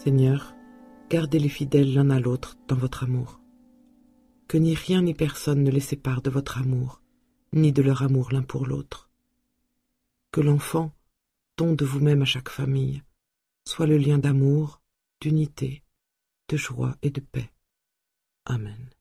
Seigneur, gardez les fidèles l'un à l'autre dans votre amour. Que ni rien ni personne ne les sépare de votre amour, ni de leur amour l'un pour l'autre. Que l'enfant, don de vous-même à chaque famille, soit le lien d'amour, d'unité, de joie et de paix. Amen.